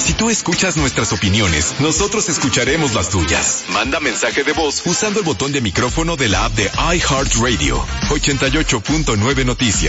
Si tú escuchas nuestras opiniones, nosotros escucharemos las tuyas. Manda mensaje de voz usando el botón de micrófono de la app de iHeartRadio. 88.9 Noticias.